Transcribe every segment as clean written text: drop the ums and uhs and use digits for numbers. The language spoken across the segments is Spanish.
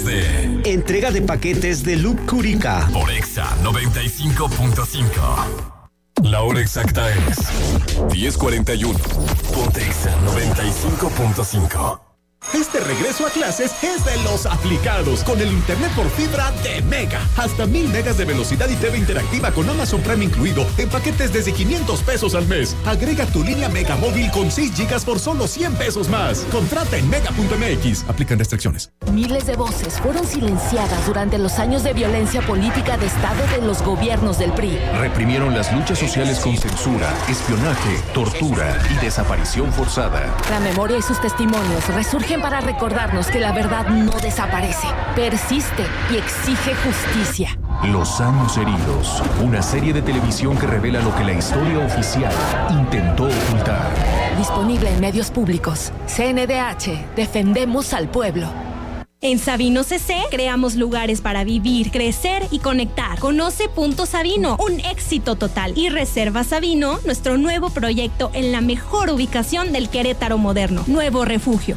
desde Entrega de paquetes de Loop Curica por Exa 95.5. La hora exacta es 10:41. Ponte Exa 95.5. Este regreso a clases es de los aplicados con el internet por fibra de Mega. Hasta 1000 megas de velocidad y TV interactiva con Amazon Prime incluido en paquetes desde 500 pesos al mes. Agrega tu línea Mega móvil con 6 gigas por solo 100 pesos más. Contrata en mega.mx. Aplican restricciones. Miles de voces fueron silenciadas durante los años de violencia política de Estado de los gobiernos del PRI. Reprimieron las luchas sociales con censura, espionaje, tortura y desaparición forzada. La memoria y sus testimonios resurgen para recordarnos que la verdad no desaparece, persiste y exige justicia. Los años heridos, una serie de televisión que revela lo que la historia oficial intentó ocultar. Disponible en medios públicos. CNDH, defendemos al pueblo. En Sabino CC creamos lugares para vivir, crecer y conectar. Conoce Punto Sabino, un éxito total. Y Reserva Sabino, nuestro nuevo proyecto en la mejor ubicación del Querétaro moderno. Nuevo refugio,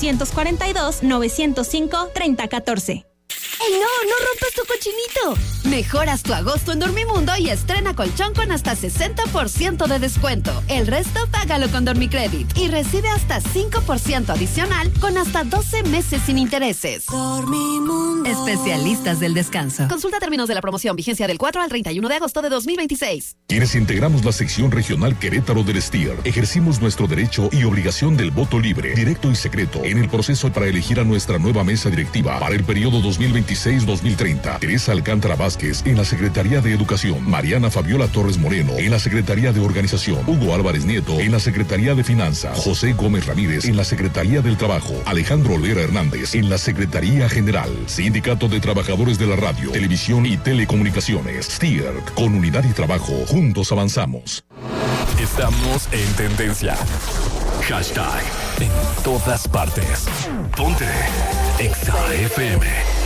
442-905-3014. ¡Ey, no rompas tu cochinito! Mejoras tu agosto en Dormimundo y estrena colchón con hasta 60% de descuento. El resto págalo con Dormicredit y recibe hasta 5% adicional con hasta 12 meses sin intereses. Dormimundo. Especialistas del descanso. Consulta términos de la promoción, vigencia del 4 al 31 de agosto de 2026. Quienes integramos la sección regional Querétaro del STIR, ejercimos nuestro derecho y obligación del voto libre, directo y secreto en el proceso para elegir a nuestra nueva mesa directiva para el periodo 2026-2030. Teresa Alcántara Vázquez en la Secretaría de Educación, Mariana Fabiola Torres Moreno en la Secretaría de Organización, Hugo Álvarez Nieto en la Secretaría de Finanzas, José Gómez Ramírez en la Secretaría del Trabajo, Alejandro Olvera Hernández en la Secretaría General. Sindicato de Trabajadores de la Radio, Televisión y Telecomunicaciones. STIR, con unidad y trabajo, juntos avanzamos. Estamos en tendencia. Hashtag en todas partes. Ponte Exa FM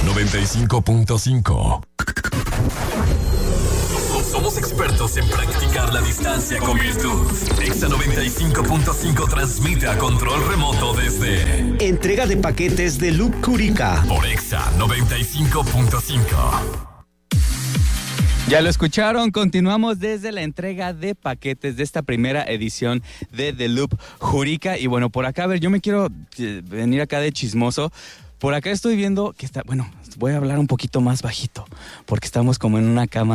95.5. Somos expertos en practicar la distancia con virtud. Exa 95.5 transmite a control remoto desde Entrega de paquetes de Loop Curica por Exa 95.5. Ya lo escucharon, continuamos desde la entrega de paquetes de esta primera edición de The Loop Jurica. Y bueno, por acá, a ver, yo me quiero venir acá de chismoso. Por acá estoy viendo que está, bueno, voy a hablar un poquito más bajito, porque estamos como en una cama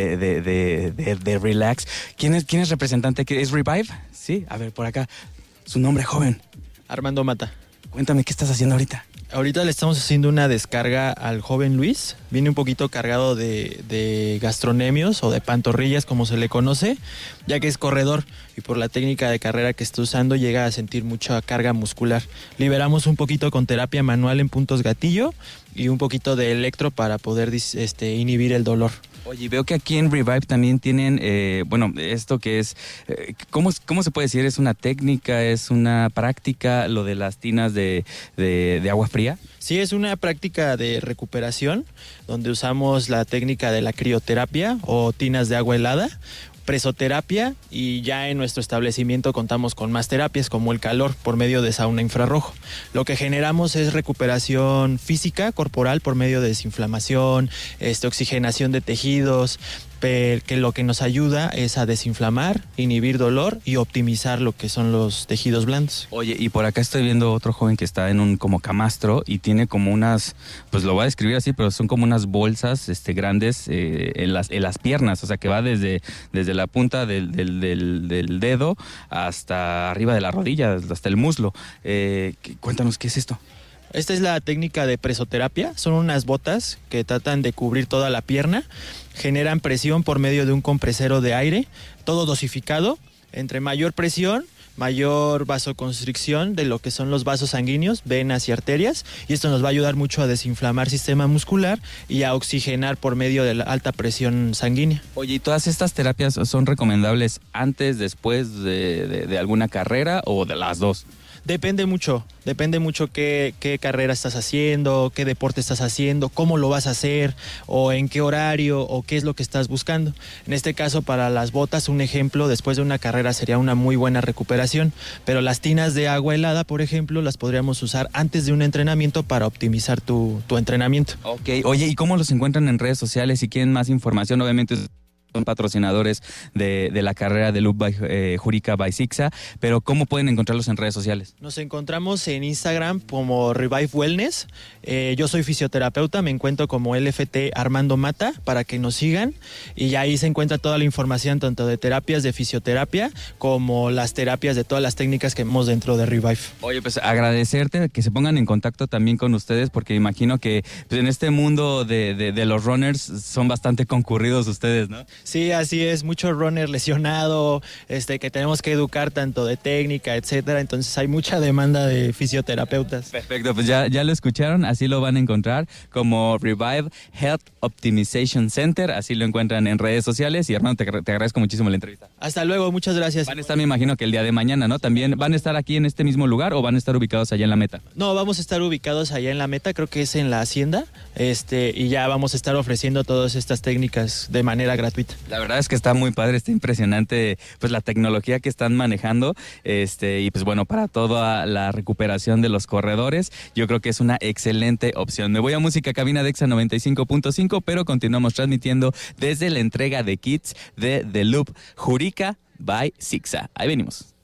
de relax. ¿Quién es representante? ¿Es Revive? Sí, a ver, por acá, su nombre, joven. Armando Mata. Cuéntame, ¿qué estás haciendo ahorita? Ahorita le estamos haciendo una descarga al joven Luis. Viene un poquito cargado de gastronemios o de pantorrillas, como se le conoce, ya que es corredor y por la técnica de carrera que está usando llega a sentir mucha carga muscular. Liberamos un poquito con terapia manual en puntos gatillo y un poquito de electro para poder inhibir el dolor. Oye, veo que aquí en Revive también tienen, esto que es, ¿cómo se puede decir? ¿Es una técnica, es una práctica lo de las tinas de agua fría? Sí, es una práctica de recuperación donde usamos la técnica de la crioterapia o tinas de agua helada, presoterapia, y ya en nuestro establecimiento contamos con más terapias como el calor por medio de sauna infrarrojo. Lo que generamos es recuperación física, corporal, por medio de desinflamación, oxigenación de tejidos, que lo que nos ayuda es a desinflamar, inhibir dolor y optimizar lo que son los tejidos blandos. Oye, y por acá estoy viendo otro joven que está en un como camastro y tiene como unas, pues lo voy a describir así, pero son como unas bolsas grandes en las piernas, o sea que va desde la punta del dedo hasta arriba de la rodilla, hasta el muslo. Cuéntanos, ¿qué es esto? Esta es la técnica de presoterapia. Son unas botas que tratan de cubrir toda la pierna, generan presión por medio de un compresero de aire, todo dosificado. Entre mayor presión, mayor vasoconstricción de lo que son los vasos sanguíneos, venas y arterias, y esto nos va a ayudar mucho a desinflamar sistema muscular y a oxigenar por medio de la alta presión sanguínea. Oye, ¿y todas estas terapias son recomendables antes, después de alguna carrera o de las dos? Depende mucho qué carrera estás haciendo, qué deporte estás haciendo, cómo lo vas a hacer, o en qué horario, o qué es lo que estás buscando. En este caso, para las botas, un ejemplo, después de una carrera sería una muy buena recuperación, pero las tinas de agua helada, por ejemplo, las podríamos usar antes de un entrenamiento para optimizar tu entrenamiento. Ok, oye, ¿y cómo los encuentran en redes sociales? Si quieren más información, obviamente son patrocinadores de la carrera de Loop Jurica by Sixa, pero ¿cómo pueden encontrarlos en redes sociales? Nos encontramos en Instagram como Revive Wellness. Yo soy fisioterapeuta, me encuentro como LFT Armando Mata, para que nos sigan, y ahí se encuentra toda la información tanto de terapias de fisioterapia como las terapias de todas las técnicas que vemos dentro de Revive. Oye, pues agradecerte que se pongan en contacto también con ustedes, porque imagino que pues, en este mundo de los runners son bastante concurridos ustedes, ¿no? Sí, así es, mucho runner lesionado, que tenemos que educar tanto de técnica, etcétera, entonces hay mucha demanda de fisioterapeutas. Perfecto, pues ya lo escucharon, así lo van a encontrar como Revive Health Optimization Center, así lo encuentran en redes sociales, y Armando, te agradezco muchísimo la entrevista. Hasta luego, muchas gracias. Van a estar, me imagino que el día de mañana, ¿no? ¿También van a estar aquí en este mismo lugar o van a estar ubicados allá en la meta? No, vamos a estar ubicados allá en la meta, creo que es en la hacienda, y ya vamos a estar ofreciendo todas estas técnicas de manera gratuita. La verdad es que está muy padre, está impresionante pues la tecnología que están manejando, y pues bueno, para toda la recuperación de los corredores, yo creo que es una excelente opción. Me voy a música, cabina de Exa 95.5, pero continuamos transmitiendo desde la entrega de kits de The Loop Jurica by Sixa. Ahí venimos.